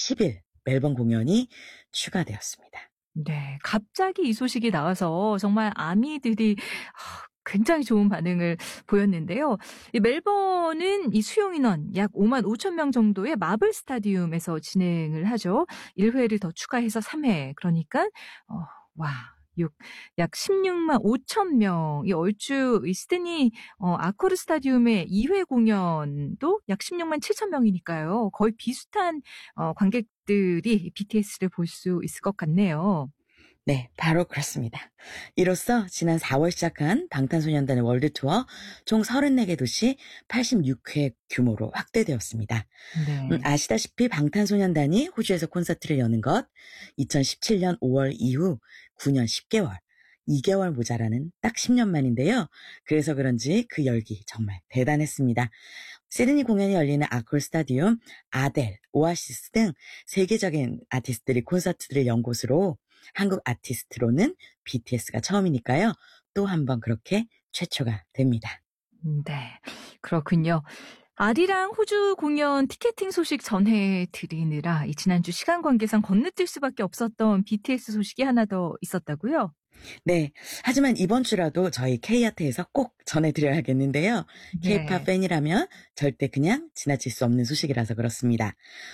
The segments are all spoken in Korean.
10일 멜번 공연이 추가되었습니다. 네, 갑자기 이 소식이 나와서 정말 아미들이 굉장히 좋은 반응을 보였는데요. 이 멜번은 이 수용 인원 약 5만 5천 명 정도의 마블 스타디움에서 진행을 하죠. 1회를 더 추가해서 3회. 그러니까 약 16만 5천 명이 얼추 이 시드니 아코르 스타디움의 2회 공연도 약 16만 7천 명이니까요. 거의 비슷한 관객들이 BTS를 볼 수 있을 것 같네요. 네, 바로 그렇습니다. 이로써 지난 4월 시작한 방탄소년단의 월드 투어 총 34개 도시 86회 규모로 확대되었습니다. 네. 아시다시피 방탄소년단이 호주에서 콘서트를 여는 것 2017년 5월 이후 9년 10개월, 2개월 모자라는 딱 10년 만인데요. 그래서 그런지 그 열기 정말 대단했습니다. 시드니 공연이 열리는 아콜 스타디움, 아델, 오아시스 등 세계적인 아티스트들이 콘서트를 연 곳으로 한국 아티스트로는 BTS가 처음이니까요. 또 한 번 그렇게 최초가 됩니다. 네, 그렇군요. 아리랑 호주 공연 티켓팅 소식 전해드리느라 이 지난주 시간 관계상 건너뛸 수밖에 없었던 BTS 소식이 하나 더 있었다고요? 네, 하지만 이번 주라도 저희 K아트에서 꼭 전해드려야겠는데요. 네. K-팝 팬이라면 절대 그냥 지나칠 수 없는 소식이라서 그렇습니다.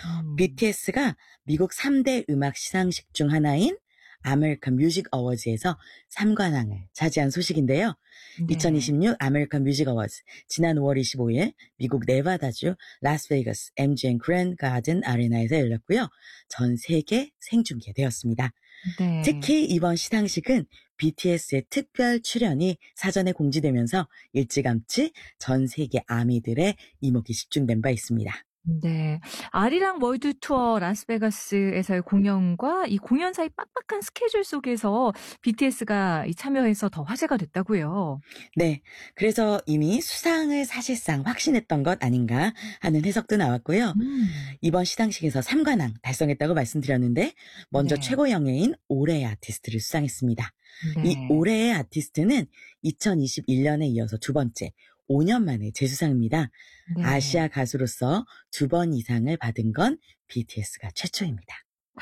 BTS가 미국 3대 음악 시상식 중 하나인 아메리칸 뮤직 어워즈에서 3관왕을 차지한 소식인데요. 네. 2026 아메리칸 뮤직 어워즈 지난 5월 25일 미국 네바다주 라스베이거스 MGM 그랜드 가든 아레나에서 열렸고요. 전 세계 생중계되었습니다. 네. 특히 이번 시상식은 BTS의 특별 출연이 사전에 공지되면서 일찌감치 전 세계 아미들의 이목이 집중된 바 있습니다. 네. 아리랑 월드 투어 라스베가스에서의 공연과 이 공연 사이 빡빡한 스케줄 속에서 BTS가 참여해서 더 화제가 됐다고요. 네. 그래서 이미 수상을 사실상 확신했던 것 아닌가 하는 해석도 나왔고요. 이번 시상식에서 3관왕 달성했다고 말씀드렸는데 먼저 네. 최고 영예인 올해의 아티스트를 수상했습니다. 네. 이 올해의 아티스트는 2021년에 이어서 두 번째 5년 만에 재수상입니다. 네. 아시아 가수로서 2번 이상을 받은 건 BTS가 최초입니다.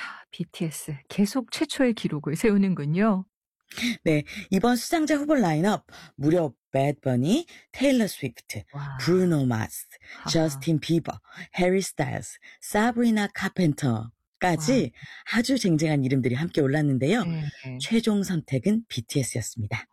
BTS 계속 최초의 기록을 세우는군요. 네, 이번 수상자 후보 라인업 무려 배드 버니, 테일러 스위프트, 와. 브루노 마스, 저스틴 비버, 해리 스타일스, 사브리나 카펜터까지 아주 쟁쟁한 이름들이 함께 올랐는데요. 네. 최종 선택은 BTS였습니다.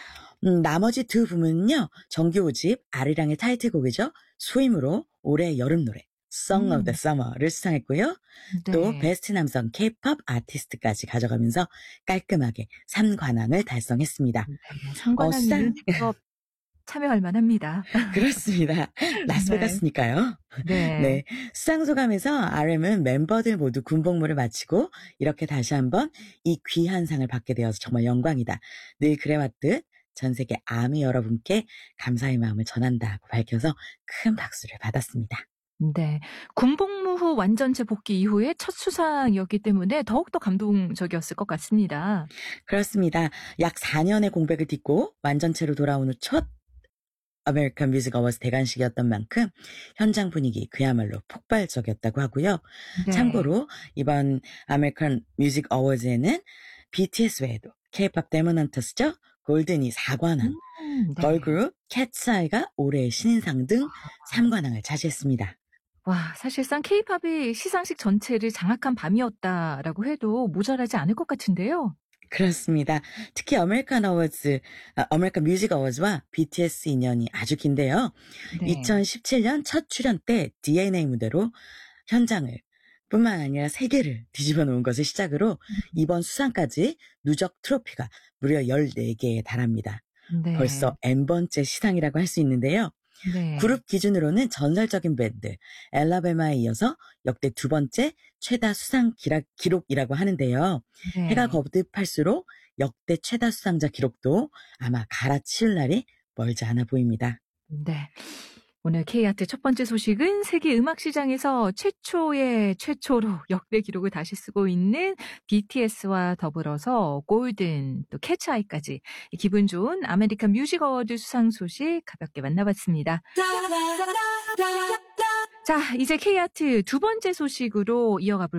나머지 두 부문은요. 정규 5집 아리랑의 타이틀곡이죠. 수임으로 올해 여름 노래 Song of the Summer를 수상했고요. 네. 또 베스트 남성 K-팝 아티스트까지 가져가면서 깔끔하게 3관왕을 달성했습니다. 네. 3관왕이면 직접 참여할 만합니다. 그렇습니다. 라스베가스니까요. 네. 네. 수상 소감에서 RM은 멤버들 모두 군복무를 마치고 이렇게 다시 한번 이 귀한 상을 받게 되어서 정말 영광이다. 늘 그래왔듯 전 세계 아미 여러분께 감사의 마음을 전한다고 밝혀서 큰 박수를 받았습니다. 네. 군복무 후 완전체 복귀 이후에 첫 수상이었기 때문에 더욱더 감동적이었을 것 같습니다. 그렇습니다. 약 4년의 공백을 딛고 완전체로 돌아온 후 첫 아메리칸 뮤직 어워즈 대관식이었던 만큼 현장 분위기 그야말로 폭발적이었다고 하고요. 네. 참고로 이번 아메리칸 뮤직 어워즈에는 BTS 외에도 K-팝 데모넌터스죠. 골든이 4관왕, 네. 걸그룹 캣스아이가 올해의 신인상 등 3관왕을 차지했습니다. 와, 사실상 K-팝이 시상식 전체를 장악한 밤이었다라고 해도 모자라지 않을 것 같은데요. 그렇습니다. 특히 아메리칸 뮤직 어워즈와 BTS 인연이 아주 긴데요. 네. 2017년 첫 출연 때 DNA 무대로 현장을 뿐만 아니라 세계를 뒤집어 놓은 것을 시작으로 이번 수상까지 누적 트로피가 무려 14개에 달합니다. 네. 벌써 N번째 시상이라고 할 수 있는데요. 네. 그룹 기준으로는 전설적인 밴드 엘라베마에 이어서 역대 2번째 최다 수상 기록이라고 하는데요. 네. 해가 거듭할수록 역대 최다 수상자 기록도 아마 갈아치울 날이 멀지 않아 보입니다. 네. 오늘 K아트 첫 번째 소식은 세계 음악 시장에서 최초로 역대 기록을 다시 쓰고 있는 BTS와 더불어서 골든, 또 캐치아이까지 기분 좋은 아메리칸 뮤직 어워드 수상 소식 가볍게 만나봤습니다. 자, 이제 K아트 두 번째 소식으로 이어가 볼게요.